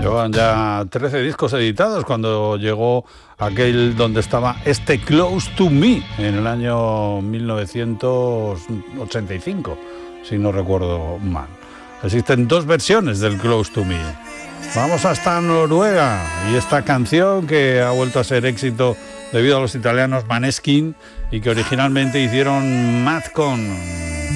Llevan ya 13 discos editados cuando llegó aquel donde estaba este Close to Me en el año 1985, si no recuerdo mal. Existen dos versiones del Close to Me. Vamos hasta Noruega y esta canción que ha vuelto a ser éxito debido a los italianos Maneskin y que originalmente hicieron Madcon.